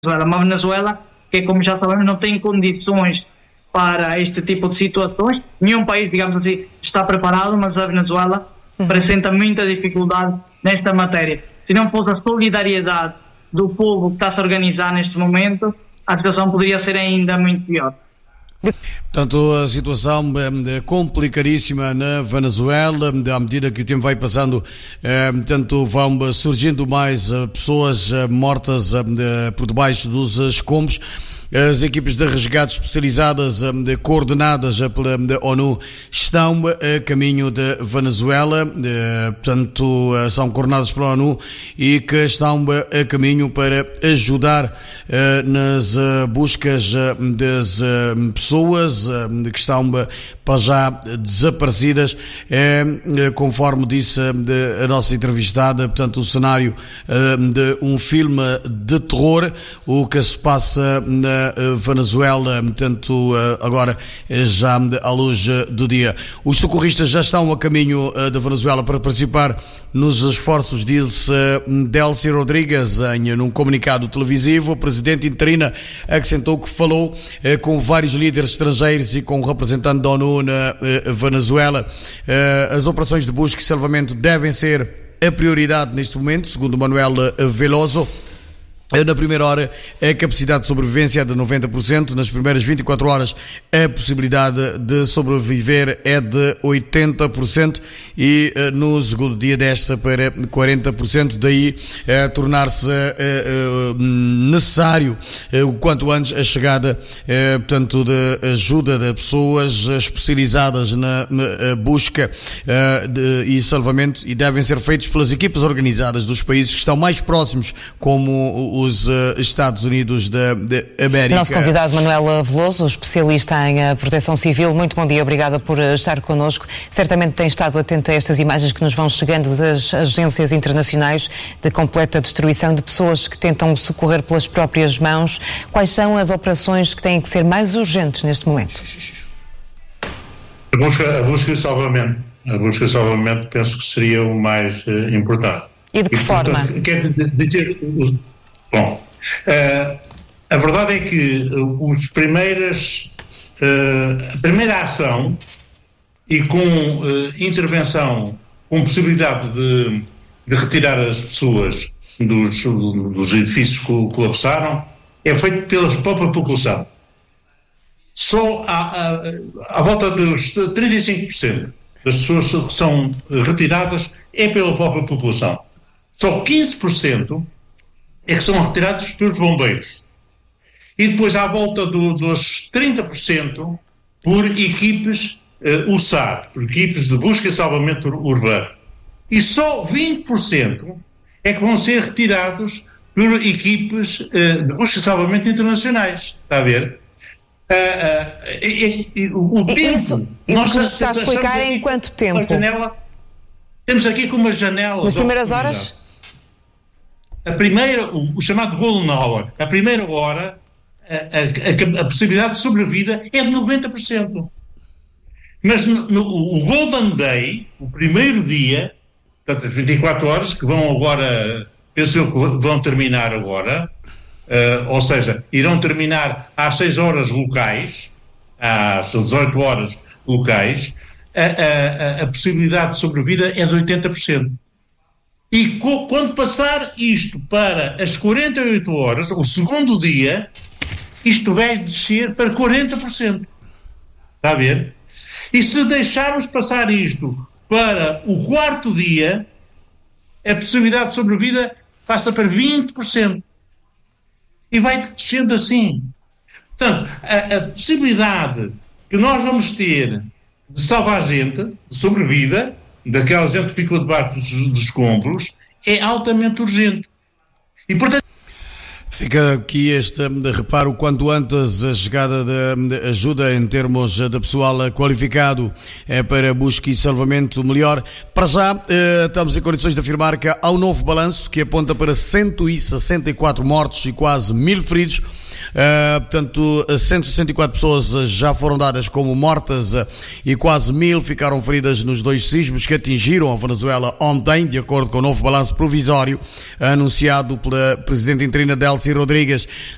Venezuela. Uma Venezuela que, como já sabemos, não tem condições para este tipo de situações. Nenhum país, digamos assim, está preparado, mas a Venezuela apresenta muita dificuldade nesta matéria. Se não fosse a solidariedade do povo que está a se organizar neste momento, a situação poderia ser ainda muito pior. Portanto, a situação complicadíssima na Venezuela, à medida que o tempo vai passando, portanto, vão surgindo mais pessoas mortas por debaixo dos escombros. As equipes de resgate especializadas coordenadas pela ONU estão a caminho da Venezuela, portanto são coordenadas pela ONU e que estão a caminho para ajudar nas buscas das pessoas que estão para já desaparecidas, conforme disse a nossa entrevistada, portanto o cenário de um filme de terror, o que se passa na Venezuela, portanto agora já à luz do dia. Os socorristas já estão a caminho da Venezuela para participar nos esforços, disse Delcy Rodrigues num comunicado televisivo. A presidente interina acrescentou que falou com vários líderes estrangeiros e com o representante da ONU na Venezuela. As operações de busca e salvamento devem ser a prioridade neste momento, segundo Manuel Veloso. Na primeira hora, a capacidade de sobrevivência é de 90%. Nas primeiras 24 horas, a possibilidade de sobreviver é de 80%. E no segundo dia, desce para 40%. Daí tornar-se necessário, o quanto antes, a chegada, portanto, de ajuda de pessoas especializadas na busca e salvamento, e devem ser feitos pelas equipas organizadas dos países que estão mais próximos, como os Estados Unidos da América. Nosso convidado Manuel Veloso, especialista em proteção civil. Muito bom dia, obrigada por estar connosco. Certamente tem estado atento a estas imagens que nos vão chegando das agências internacionais de completa destruição de pessoas que tentam socorrer pelas próprias mãos. Quais são as operações que têm que ser mais urgentes neste momento? A busca e salvamento. A busca e salvamento penso que seria o mais importante. E de que forma? Quer dizer... Bom, a verdade é que a primeira ação e com intervenção, com possibilidade de retirar as pessoas dos edifícios que colapsaram, é feito pela própria população. Só à volta dos 35% das pessoas que são retiradas é pela própria população. Só 15% é que são retirados pelos bombeiros. E depois à volta dos 30% por equipes USAR, por equipes de busca e salvamento urbano. E só 20% é que vão ser retirados por equipes de busca e salvamento internacionais. Está a ver? O tempo... Isso que está a explicar em quanto tempo? Temos aqui com uma janela... Nas primeiras horas? O chamado golden hour, a primeira hora, a possibilidade de sobrevida é de 90%. Mas o golden day, o primeiro dia, portanto as 24 horas, que vão agora, penso eu que vão terminar agora, ou seja, irão terminar às 6 horas locais, às 18 horas locais, a possibilidade de sobrevida é de 80%. E quando passar isto para as 48 horas, o segundo dia, isto vai descer para 40%. Está a ver? E se deixarmos passar isto para o quarto dia, a possibilidade de sobrevida passa para 20%. E vai descendo assim. Portanto, a possibilidade que nós vamos ter de salvar gente, de sobrevida, daquela gente que ficou debaixo dos escombros, é altamente urgente. E, portanto... Fica aqui este reparo, quanto antes a chegada de ajuda em termos de pessoal qualificado para busca e salvamento melhor. Para já, estamos em condições de afirmar que há um novo balanço que aponta para 164 mortos e quase 1000 feridos. Portanto, 164 pessoas já foram dadas como mortas e quase 1000 ficaram feridas nos 2 sismos que atingiram a Venezuela ontem, de acordo com o novo balanço provisório anunciado pela presidente interina Delcy Rodrigues.